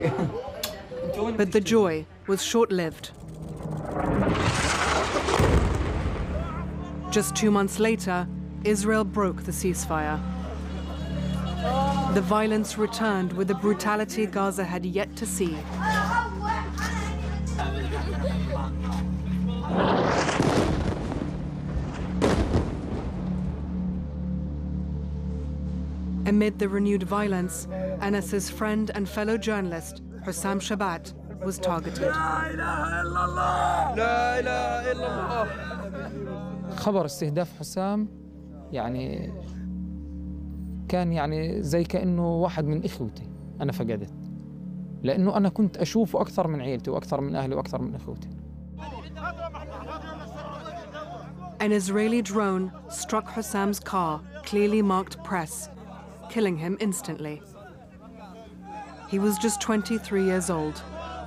But the joy was short-lived. Just 2 months later, Israel broke the ceasefire. The violence returned with a brutality Gaza had yet to see. Amid the renewed violence, Anas's friend and fellow journalist, Hussam Shabat, was targeted. خبر استهداف حسام كان زي كأنه واحد من إخوتي أنا فقدت، لأنه أنا كنت أشوفه أكثر من عيلتي وأكثر من أهلي وأكثر من إخوتي. An Israeli drone struck Hussam's car, clearly marked press, killing him instantly. He was just 23 years old.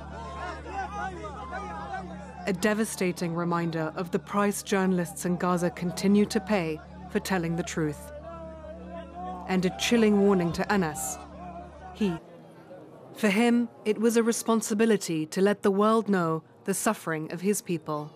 A devastating reminder of the price journalists in Gaza continue to pay for telling the truth. And a chilling warning to Anas. For him, it was a responsibility to let the world know the suffering of his people.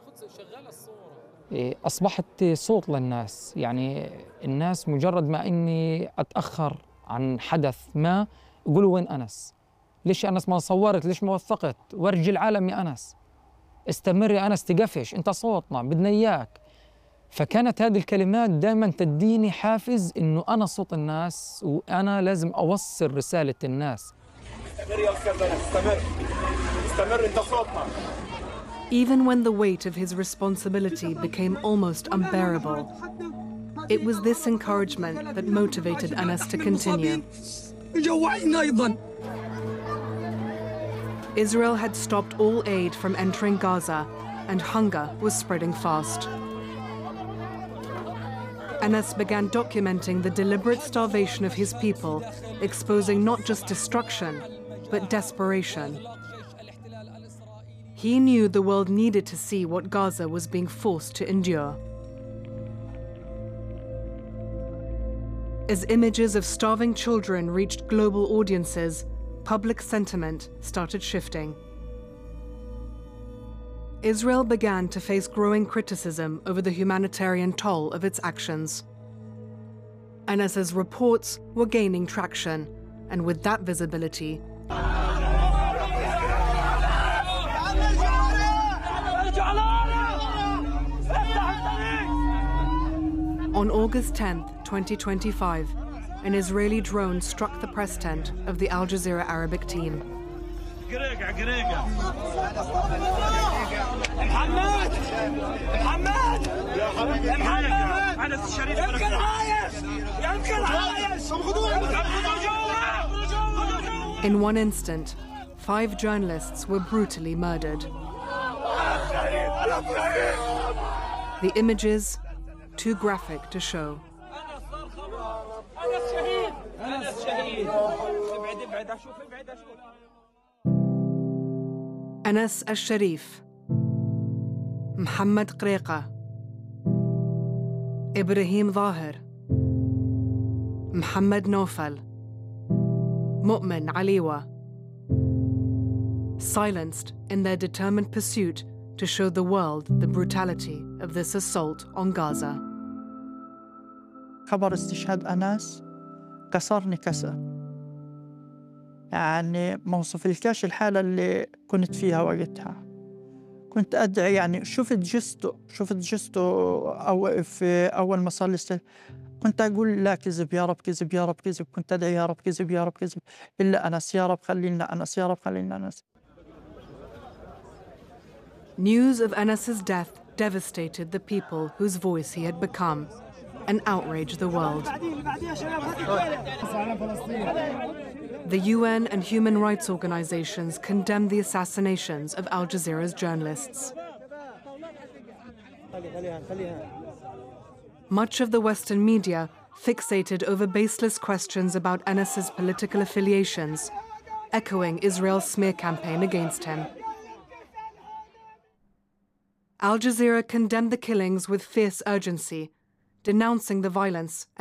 أصبحت صوت للناس، الناس مجرد ما إني أتأخر عن حدث ما يقولوا وين أنس؟ ليش أنس ما صورت؟ ليش ما وثقت؟ ورجي العالم يا أنس، استمر يا أنس، تقفش، أنت صوتنا، بدنا إياك. فكانت هذه الكلمات دائما تديني حافز إنه أنا صوت الناس وأنا لازم أوصل رسالة الناس. استمر يا أستاذ أنس، استمر، أنت صوتنا. Even when the weight of his responsibility became almost unbearable, it was this encouragement that motivated Anas to continue. Israel had stopped all aid from entering Gaza, and hunger was spreading fast. Anas began documenting the deliberate starvation of his people, exposing not just destruction, but desperation. He knew the world needed to see what Gaza was being forced to endure. As images of starving children reached global audiences, public sentiment started shifting. Israel began to face growing criticism over the humanitarian toll of its actions. Anas's reports were gaining traction, and with that visibility, on August 10, 2025, an Israeli drone struck the press tent of the Al Jazeera Arabic team. In one instant, 5 journalists were brutally murdered. The images, too graphic to show. Anas al-Sharif, Muhammad Qreqa, Ibrahim Zahir, Muhammad Naufal, Mu'min Aliwa, silenced in their determined pursuit to show the world the brutality of this assault on Gaza. خبر استشهاد أنس كسرني كسر، ما وصفلكاش الحالة اللي كنت فيها وقتها. كنت أدعي، شفت جثته أو في أول ما صار كنت أقول لا، كذب يا رب، كذب يا رب، كذب. كنت أدعي يا رب كذب يا رب كذب، إلا أنس، يا رب خلينا أنس، يا رب خلينا أنس. News of Anas's death devastated the people whose voice he had become and outraged the world. The UN and human rights organizations condemned the assassinations of Al Jazeera's journalists. Much of the Western media fixated over baseless questions about Anas's political affiliations, echoing Israel's smear campaign against him. Al Jazeera condemned the killings with fierce urgency, denouncing the violence and